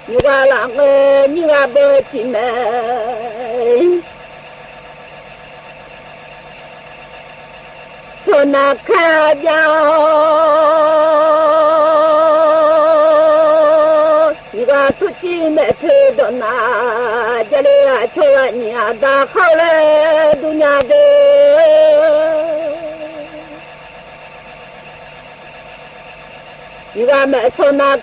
누가 랑어 니가 멋지면 소나카자 니가 투찜에 표도나 저리야 초라니야 다 하래 두냐데 니가 매 소나